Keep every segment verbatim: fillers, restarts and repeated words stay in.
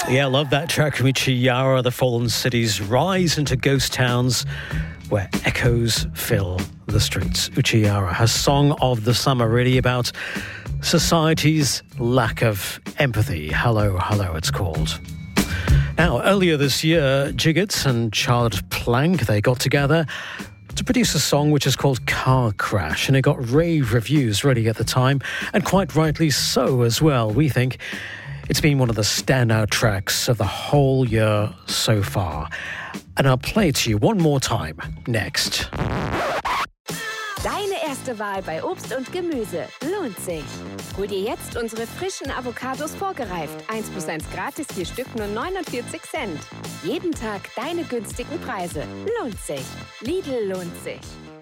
Yeah, love that track from Chiara. The fallen cities rise into ghost towns where echoes fill the streets. Uchiara, her song of the summer, really about society's lack of empathy. Hello, hello, it's called. Now, earlier this year, Jiggets and Charlotte Plank, they got together to produce a song which is called Car Crash, and it got rave reviews really at the time, and quite rightly so as well. We think it's been one of the standout tracks of the whole year so far. And I'll play it to you one more time next. Deine erste Wahl bei Obst und Gemüse lohnt sich. Hol dir jetzt unsere frischen Avocados vorgereift. eins plus eins gratis, vier Stück, nur neunundvierzig Cent. Jeden Tag deine günstigen Preise. Lohnt sich. Lidl lohnt sich.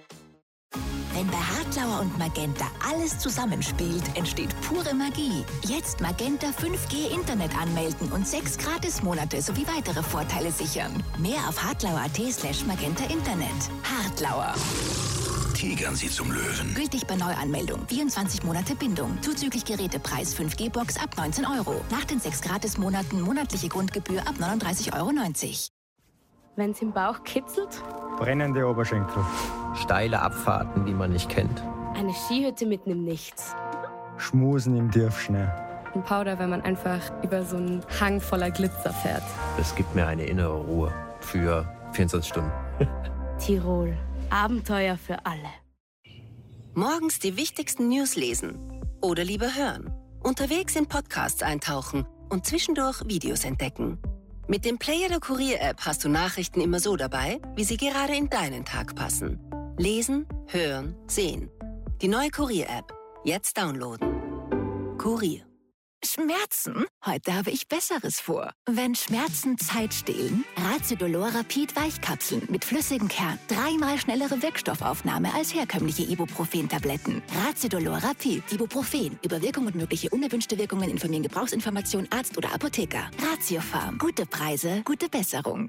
Wenn bei Hartlauer und Magenta alles zusammenspielt, entsteht pure Magie. Jetzt Magenta fünf G Internet anmelden und sechs Gratismonate sowie weitere Vorteile sichern. Mehr auf hartlauer.at slash magenta Internet. Hartlauer. Tigern Sie zum Löwen. Gültig bei Neuanmeldung. vierundzwanzig Monate Bindung. Zuzüglich Gerätepreis fünf G Box ab neunzehn Euro. Nach den sechs Gratismonaten monatliche Grundgebühr ab neununddreißig Euro neunzig. Wenn's im Bauch kitzelt? Brennende Oberschenkel. Steile Abfahrten, die man nicht kennt. Eine Skihütte mitten im Nichts. Schmusen im Tiefschnee. Ein Powder, wenn man einfach über so einen Hang voller Glitzer fährt. Es gibt mir eine innere Ruhe für vierundzwanzig Stunden. Tirol. Abenteuer für alle. Morgens die wichtigsten News lesen oder lieber hören. Unterwegs in Podcasts eintauchen und zwischendurch Videos entdecken. Mit dem Player der Kurier-App hast du Nachrichten immer so dabei, wie sie gerade in deinen Tag passen. Lesen, hören, sehen. Die neue Kurier-App. Jetzt downloaden. Kurier. Schmerzen? Heute habe ich Besseres vor. Wenn Schmerzen Zeit stehlen, Razzidolor Rapid Weichkapseln mit flüssigem Kern. Dreimal schnellere Wirkstoffaufnahme als herkömmliche Ibuprofen-Tabletten. Razzidolor Rapid. Ibuprofen. Über Wirkung und mögliche unerwünschte Wirkungen informieren Gebrauchsinformation Arzt oder Apotheker. Ratiofarm. Gute Preise, gute Besserung.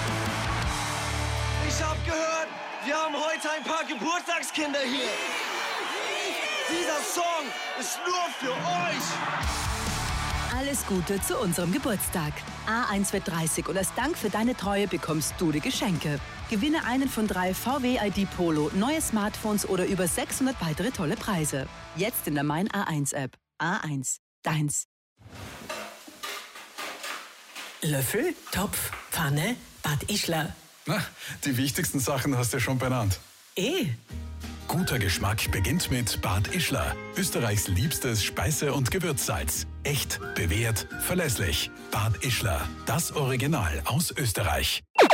Ich hab gehört, wir haben heute ein paar Geburtstagskinder hier. Dieser Song ist nur für euch. Alles Gute zu unserem Geburtstag. A eins wird dreißig und als Dank für deine Treue bekommst du die Geschenke. Gewinne einen von drei V W I D Polo, neue Smartphones oder über sechshundert weitere tolle Preise. Jetzt in der Mein A eins App. A eins. Deins. Löffel, Topf, Pfanne, Bad Ischler. Na, die wichtigsten Sachen hast du schon benannt. Eh. Guter Geschmack beginnt mit Bad Ischler. Österreichs liebstes Speise- und Gewürzsalz. Echt, bewährt, verlässlich. Bad Ischler. Das Original aus Österreich.